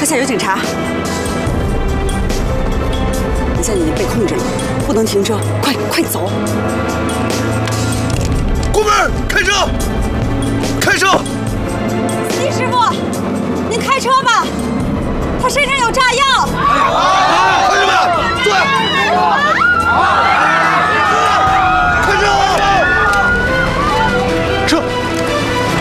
车下有警察，你现在已经被控制了，不能停车，快走！ 关门，开车，开车！